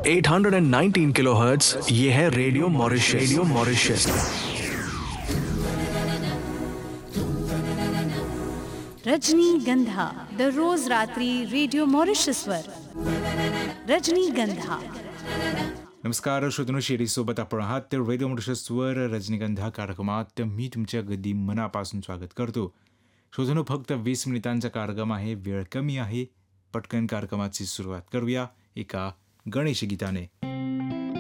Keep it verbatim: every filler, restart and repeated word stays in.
Eight hundred nineteen kilohertz, ये है radio Mauritius. Radio Mauritius. रजनीगंधा दररोज रात्री रेडिओ मॉरिशसवर. रजनीगंधा. नमस्कार श्रोतनो, शेरी सोबत आपण आहात ते रेडिओ मॉरिशसवर रजनीगंधा कार्यक्रमात मी तुमच्या अगदी मनापासून स्वागत करतो. श्रोतनो, फक्त वीस मिनिटांचा कार्यक्रम आहे, वेळ कमी आहे. पटकन कार्यक्रमाची सुरुवात करूया एका गणेश गीताने.